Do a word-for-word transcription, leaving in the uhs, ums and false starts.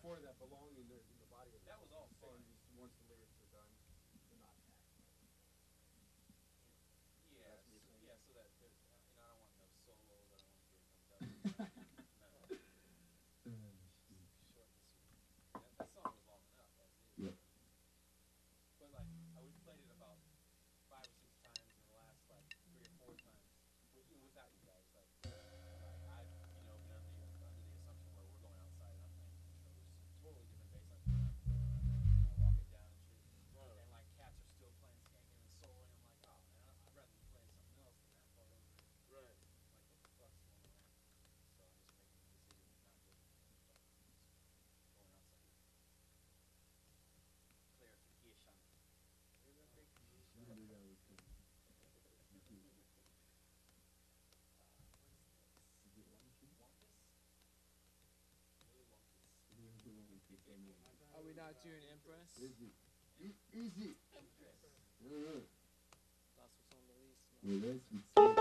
before that, belong in the, in the body of the That was song. all He's fine. saying just once the lyrics are done, they're not tacked. Yes, That's what you're saying? yeah, so that there, uh, you know, I don't want no solos, I don't want here comes up. No, Uh, short and sweet. That, that song was long enough as is. yeah. But like, I we played it about five or six times in the last like three or four times, with, even without you guys. Like, like I've you know been under the under the assumption where we're going outside and I'm playing intros, totally different bass line than I'm playing, and I walk it down and shit. Right. And like cats are still playing skanking and soloing. I'm like, oh man, I'd rather be playing something else than that part over it. Right. Like, what the fuck's going on? So I'm just making the decision not to, fuck, just going outside. Clarification. You can do that with them. You too. Uh, what is this? Is it one key? Wonkus? Willy Wonkus. Are we not doing Empress? Easy. E- easy. Empress. Uh-huh. That's what's on the list. Well, Man. that's